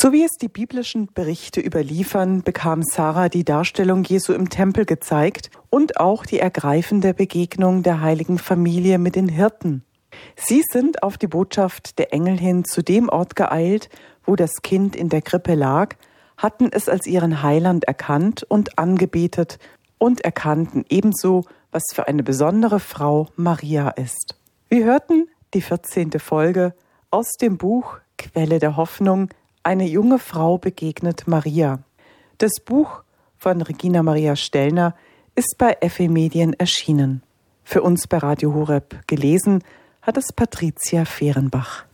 So wie es die biblischen Berichte überliefern, bekam Sarah die Darstellung Jesu im Tempel gezeigt und auch die ergreifende Begegnung der heiligen Familie mit den Hirten. Sie sind auf die Botschaft der Engel hin zu dem Ort geeilt, wo das Kind in der Krippe lag, hatten es als ihren Heiland erkannt und angebetet und erkannten ebenso, was für eine besondere Frau Maria ist. Wir hörten die 14. Folge aus dem Buch Quelle der Hoffnung. Eine junge Frau begegnet Maria. Das Buch von Regina Maria Stellner ist bei FE Medien erschienen. Für uns bei Radio Horeb gelesen hat es Patricia Fehrenbach.